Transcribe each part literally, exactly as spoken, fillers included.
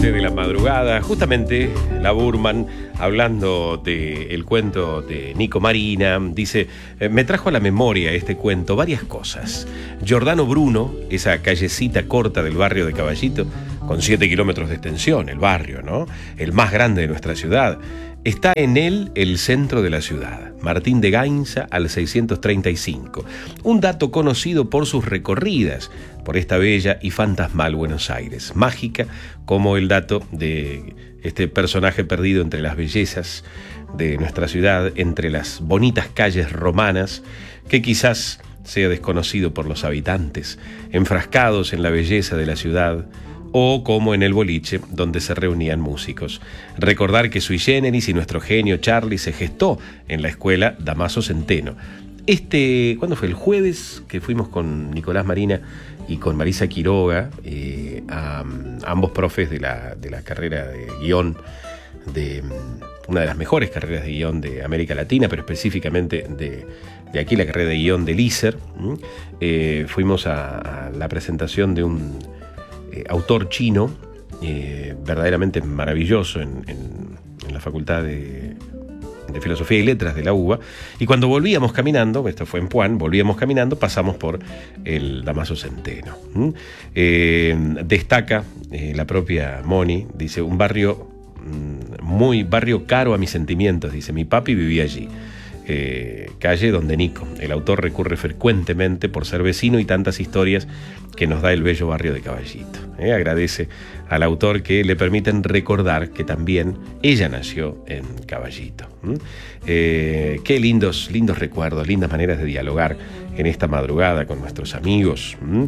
parte de la madrugada, justamente la Burman, hablando del cuento de Nico Marina, dice, me trajo a la memoria este cuento varias cosas. Giordano Bruno, esa callecita corta del barrio de Caballito, con siete kilómetros de extensión, el barrio, ¿no? El más grande de nuestra ciudad. Está en él el centro de la ciudad, Martín de Gainza al seiscientos treinta y cinco. Un dato conocido por sus recorridas por esta bella y fantasmal Buenos Aires, mágica como el dato de este personaje perdido entre las bellezas de nuestra ciudad, entre las bonitas calles romanas, que quizás sea desconocido por los habitantes, enfrascados en la belleza de la ciudad, o como en el boliche donde se reunían músicos. Recordar que Sui Generis y nuestro genio Charlie se gestó en la escuela Damaso Centeno. Este, ¿cuándo fue? El jueves que fuimos con Nicolás Marina y con Marisa Quiroga, eh, a, a ambos profes de la, de la carrera de guión, de una de las mejores carreras de guión de América Latina, pero específicamente de, de aquí, la carrera de guión del I S E R. Eh, fuimos a, a la presentación de un Eh, autor chino, eh, verdaderamente maravilloso en, en, en la Facultad de, de Filosofía y Letras de la U B A, y cuando volvíamos caminando, esto fue en Puan, volvíamos caminando, pasamos por el Damaso Centeno. ¿Mm? Eh, destaca eh, la propia Moni, dice, un barrio mm, muy, barrio caro a mis sentimientos, dice, mi papi vivía allí. Eh, calle donde Nico, el autor, recurre frecuentemente por ser vecino y tantas historias que nos da el bello barrio de Caballito. Eh, agradece al autor que le permiten recordar que también ella nació en Caballito. ¿Mm? Eh, qué lindos, lindos recuerdos, lindas maneras de dialogar en esta madrugada con nuestros amigos. ¿Mm?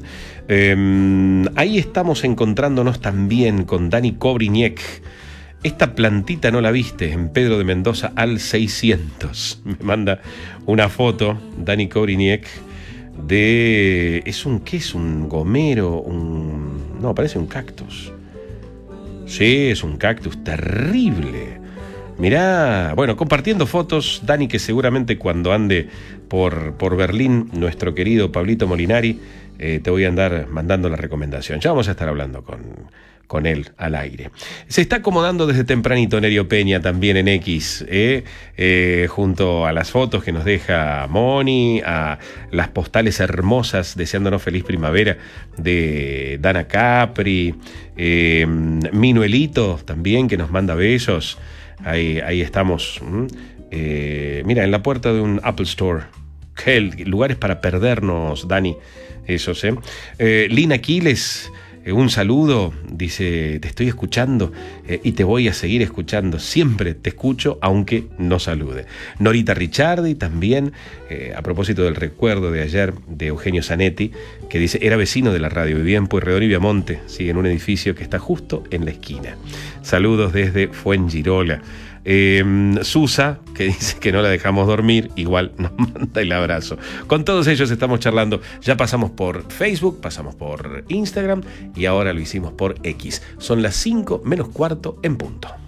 Eh, ahí estamos encontrándonos también con Dani Cobriñek. Esta plantita no la viste en Pedro de Mendoza al seiscientos. Me manda una foto, Dani Cobriñek, de... ¿Es un qué? ¿Es un gomero? Un... No, parece un cactus. Sí, es un cactus terrible. Mirá, bueno, compartiendo fotos, Dani, que seguramente cuando ande por, por Berlín, nuestro querido Pablito Molinari, eh, te voy a andar mandando la recomendación. Ya vamos a estar hablando con... con él al aire. Se está acomodando desde tempranito Nerio Peña también en X, ¿eh? Eh, junto a las fotos que nos deja Moni, a las postales hermosas deseándonos feliz primavera de Dana Capri, eh, Minuelito también, que nos manda besos. Ahí, ahí estamos. Eh, mira, en la puerta de un Apple Store. Qué lugares para perdernos, Dani, esos, ¿eh? eh Lina Aquiles, un saludo, dice, te estoy escuchando eh, y te voy a seguir escuchando, siempre te escucho aunque no salude. Norita Ricciardi también, eh, a propósito del recuerdo de ayer de Eugenio Zanetti, que dice, era vecino de la radio, vivía en Pueyrredón y Viamonte, sí, en un edificio que está justo en la esquina. Saludos desde Fuengirola. Eh, Susa, que dice que no la dejamos dormir, igual nos manda el abrazo. Con todos ellos estamos charlando. Ya pasamos por Facebook, pasamos por Instagram y ahora lo hicimos por X. Son las cinco menos cuarto en punto.